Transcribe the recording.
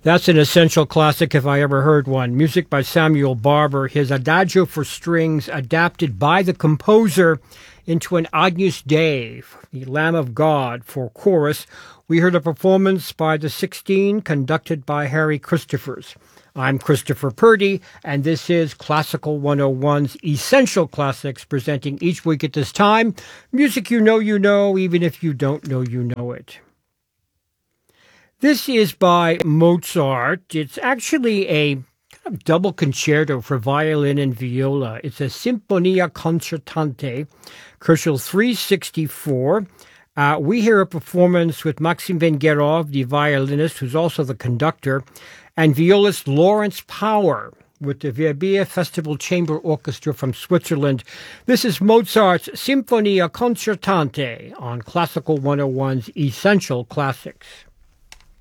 That's an essential classic if I ever heard one. Music by Samuel Barber, his Adagio for strings adapted by the composer into an Agnus Dei, the Lamb of God, for chorus. We heard a performance by the 16 conducted by Harry Christophers. I'm Christopher Purdy, and this is Classical 101's Essential Classics, presenting each week at this time music you know, even if you don't know you know it. This is by Mozart. It's actually a kind of double concerto for violin and viola. It's a Sinfonia Concertante, Koszul 364. We hear a performance with Maxim Vengerov, the violinist, who's also the conductor, and violist Lawrence Power with the Verbier Festival Chamber Orchestra from Switzerland. This is Mozart's Sinfonia Concertante on Classical 101's Essential Classics.